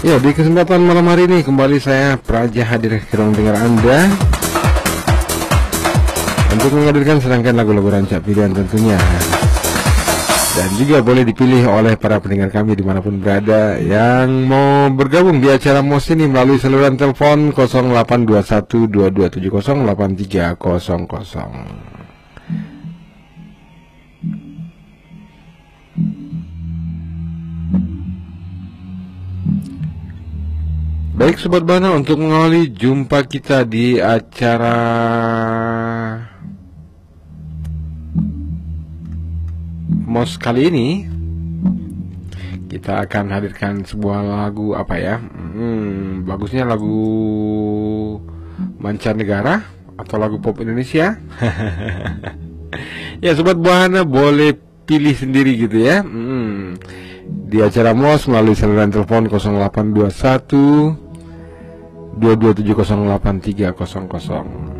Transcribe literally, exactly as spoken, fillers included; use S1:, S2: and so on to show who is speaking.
S1: Ya, di kesempatan malam hari ini kembali saya Praja hadir ke ruang dengar Anda untuk menghadirkan serangkaian lagu-lagu rancak pilihan tentunya, dan juga boleh dipilih oleh para pendengar kami dimanapun berada yang mau bergabung di acara M O S ini melalui saluran telepon nol delapan dua satu dua dua tujuh nol delapan tiga nol nol. Baik Sobat Bana, untuk mengawali jumpa kita di acara M O S kali ini, kita akan hadirkan sebuah lagu apa ya? Hmm, bagusnya lagu mancanegara atau lagu pop Indonesia? Ya Sobat Bana boleh pilih sendiri gitu ya. Hmm, di acara M O S melalui saluran telepon nol delapan dua satu dua dua tujuh nol delapan tiga nol nol.